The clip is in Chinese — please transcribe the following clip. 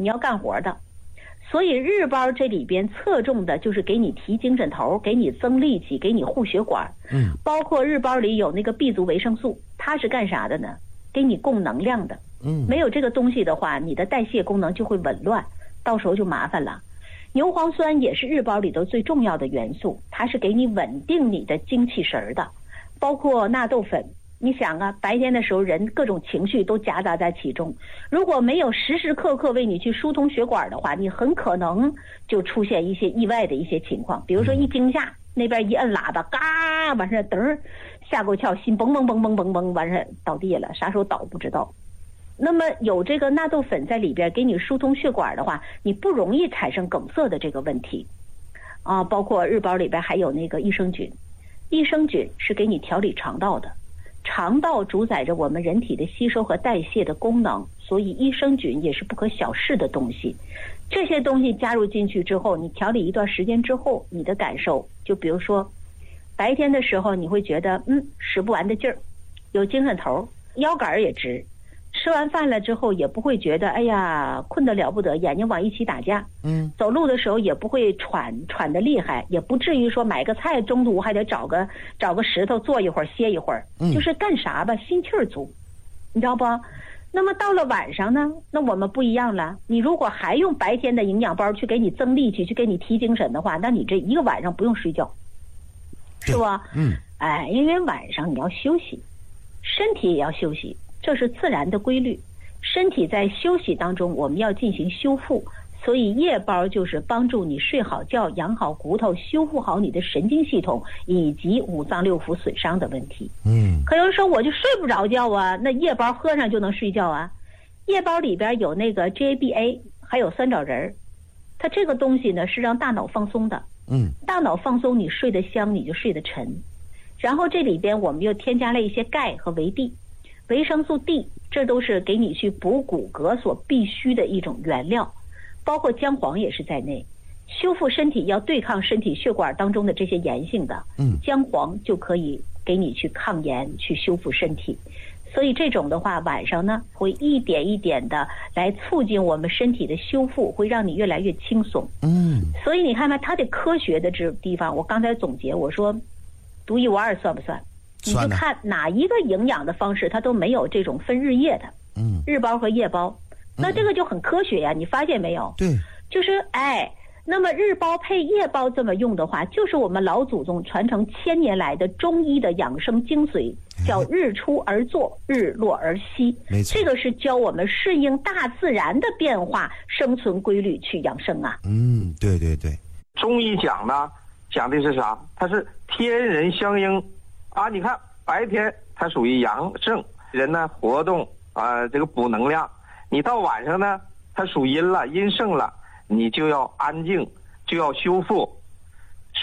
你要干活的。所以日包这里边侧重的就是给你提精神头，给你增力气，给你护血管。包括日包里有那个 B 族维生素，它是干啥的呢？给你供能量的。没有这个东西的话，你的代谢功能就会紊乱，到时候就麻烦了。牛磺酸也是日包里头最重要的元素，它是给你稳定你的精气神的。包括纳豆粉，你想啊，白天的时候人各种情绪都夹杂在其中，如果没有时时刻刻为你去疏通血管的话，你很可能就出现一些意外的一些情况，比如说一惊吓，那边一摁喇叭，嘎，完事噔，吓够呛，心嘣嘣嘣嘣嘣嘣，完事倒地了，啥时候倒不知道。那么有这个纳豆粉在里边给你疏通血管的话，你不容易产生梗塞的这个问题啊。包括日包里边还有那个益生菌，益生菌是给你调理肠道的，肠道主宰着我们人体的吸收和代谢的功能，所以益生菌也是不可小视的东西。这些东西加入进去之后，你调理一段时间之后，你的感受就比如说白天的时候你会觉得使不完的劲儿，有精神头，腰杆也直，吃完饭了之后也不会觉得哎呀困得了不得，眼睛往一起打架。走路的时候也不会喘得厉害，也不至于说买个菜中途还得找个石头坐一会儿歇一会儿。就是干啥吧心气儿足，你知道不？那么到了晚上呢，那我们不一样了，你如果还用白天的营养包去给你增力气，去给你提精神的话，那你这一个晚上不用睡觉，是吧？因为晚上你要休息，身体也要休息，这是自然的规律。身体在休息当中我们要进行修复，所以夜包就是帮助你睡好觉，养好骨头，修复好你的神经系统以及五脏六腑损伤的问题。可有人说我就睡不着觉啊，那夜包喝上就能睡觉啊。夜包里边有那个 GABA 还有酸枣仁，它这个东西呢是让大脑放松的。大脑放松你睡得香，你就睡得沉。然后这里边我们又添加了一些钙和维 D、维生素 D， 这都是给你去补骨骼所必须的一种原料，包括姜黄也是在内。修复身体要对抗身体血管当中的这些炎性的，姜黄就可以给你去抗炎，去修复身体。所以这种的话，晚上呢会一点一点的来促进我们身体的修复，会让你越来越轻松。所以你看看它的科学的这地方，我刚才总结我说独一无二算不算？你就看哪一个营养的方式它都没有这种分日夜的，日包和夜包，那这个就很科学呀，你发现没有？ 对， 就是那么日包配夜包这么用的话，就是我们老祖宗传承1000年来的中医的养生精髓，叫日出而作，日落而息。 没错， 这个是教我们顺应大自然的变化，生存规律去养生啊。 对对对。 中医讲呢，讲的是啥？它是天人相应啊。你看白天它属于阳盛，人呢活动这个补能量。你到晚上呢，它属阴了，阴盛了，你就要安静，就要修复。